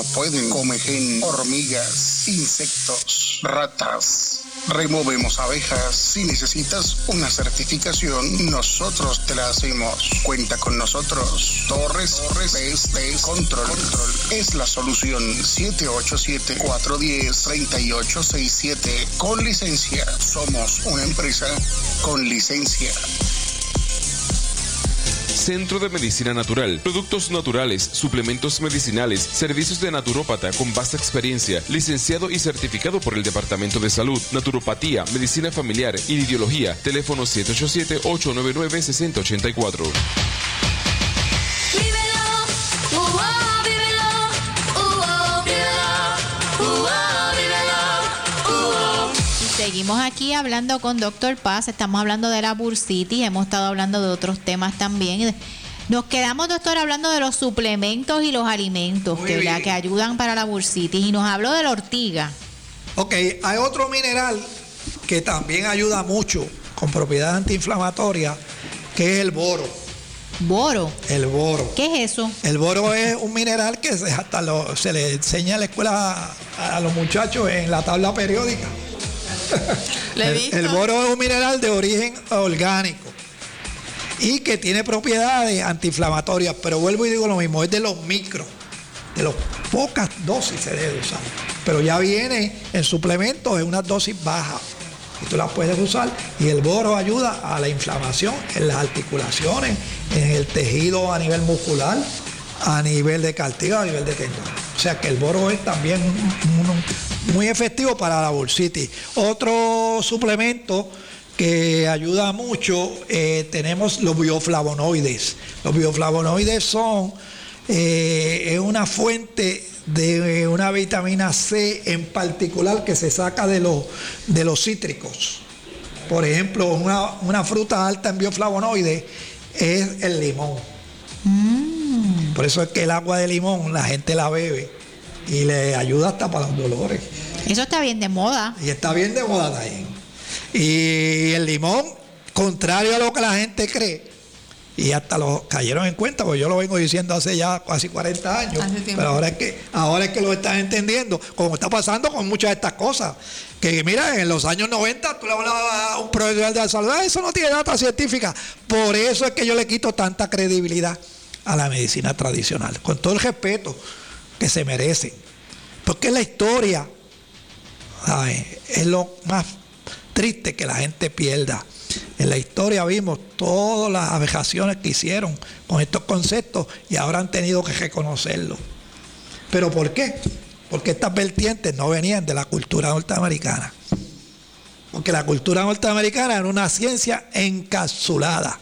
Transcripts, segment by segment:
pueden. Comején, hormigas, insectos, ratas. Removemos abejas. Si necesitas una certificación, nosotros te la hacemos. Cuenta con nosotros. Torres Pest Control es la solución. 787-410-3867. Con licencia. Somos una empresa con licencia. Centro de Medicina Natural, productos naturales, suplementos medicinales, servicios de naturópata con vasta experiencia, licenciado y certificado por el Departamento de Salud, naturopatía, medicina familiar y ideología. Teléfono 787-899-6084. Seguimos aquí hablando con Dr. Paz, estamos hablando de la bursitis, hemos estado hablando de otros temas también. Nos quedamos, doctor, hablando de los suplementos y los alimentos que ayudan para la bursitis, y nos habló de la ortiga. Ok, hay otro mineral que también ayuda mucho con propiedades antiinflamatorias, que es el boro. ¿Boro? El boro. ¿Qué es eso? El boro es un mineral que se le enseña en la escuela a los muchachos en la tabla periódica. El boro es un mineral de origen orgánico y que tiene propiedades antiinflamatorias, pero vuelvo y digo lo mismo, es de los micros, de las pocas dosis se debe usar, pero ya viene en suplementos en unas dosis bajas y tú las puedes usar, y el boro ayuda a la inflamación en las articulaciones, en el tejido a nivel muscular, a nivel de cartílago, a nivel de tendón. O sea que el boro es también muy efectivo para la bursitis. Otro suplemento que ayuda mucho, tenemos los bioflavonoides. Los bioflavonoides son es una fuente de una vitamina C en particular que se saca de los cítricos. Por ejemplo, una fruta alta en bioflavonoides es el limón. Por eso es que el agua de limón la gente la bebe y le ayuda hasta para los dolores. Eso está bien de moda. Y está bien de moda también. Y el limón, contrario a lo que la gente cree, y hasta lo cayeron en cuenta, porque yo lo vengo diciendo hace ya casi 40 años, pero ahora es que lo están entendiendo, como está pasando con muchas de estas cosas. Que mira, en los años 90 tú le hablabas a un profesional de la salud, eso no tiene data científica. Por eso es que yo le quito tanta credibilidad a la medicina tradicional, con todo el respeto que se merecen, porque la historia, ¿sabes?, es lo más triste que la gente pierda. En la historia vimos todas las aberraciones que hicieron con estos conceptos y ahora han tenido que reconocerlo. ¿Pero por qué? Porque estas vertientes no venían de la cultura norteamericana, porque la cultura norteamericana era una ciencia encapsulada,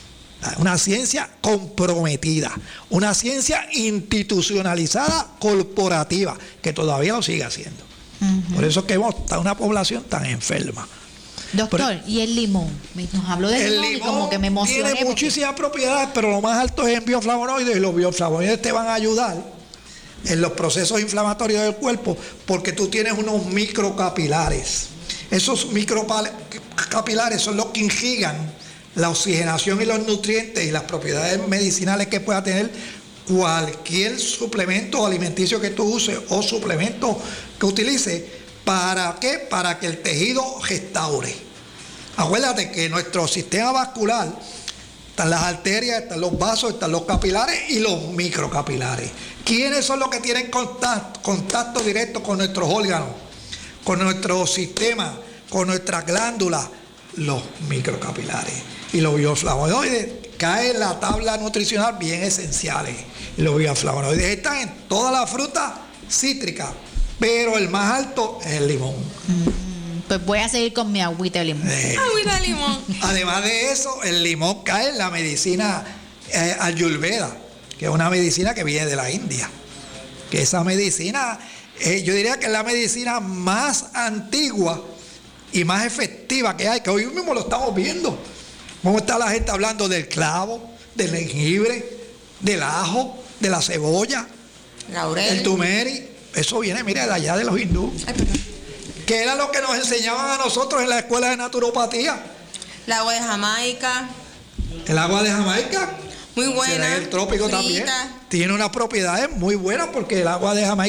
una ciencia comprometida, una ciencia institucionalizada, corporativa, que todavía lo sigue haciendo. Por eso es que hemos estado una población tan enferma. Doctor, ¿y el limón? Nos habló del limón y como que me emocioné. Tiene muchísimas propiedades, pero lo más alto es en bioflavonoides, y los bioflavonoides te van a ayudar en los procesos inflamatorios del cuerpo, porque tú tienes unos microcapilares. Esos microcapilares son los que irrigan la oxigenación y los nutrientes y las propiedades medicinales que pueda tener cualquier suplemento alimenticio que tú uses o suplemento que utilices. ¿Para qué? Para que el tejido restaure. Acuérdate que nuestro sistema vascular, están las arterias, están los vasos, están los capilares y los microcapilares. ¿Quiénes son los que tienen contacto directo con nuestros órganos, con nuestro sistema, con nuestras glándulas? Los microcapilares. Y los bioflavonoides caen en la tabla nutricional bien esenciales. Y los bioflavonoides están en toda la fruta cítrica, pero el más alto es el limón. Pues voy a seguir con mi agüita de limón. Agüita de limón. Además de eso, el limón cae en la medicina ayurveda, que es una medicina que viene de la India. Que esa medicina, yo diría que es la medicina más antigua y más efectiva que hay, que hoy mismo lo estamos viendo. ¿Cómo está la gente hablando del clavo, del jengibre, del ajo, de la cebolla, el turmeric? Eso viene, mira, de allá de los hindúes. ¿Qué era lo que nos enseñaban a nosotros en la escuela de naturopatía? El agua de Jamaica. El agua de Jamaica. Muy buena. El trópico frita. También. Tiene unas propiedades muy buenas porque el agua de Jamaica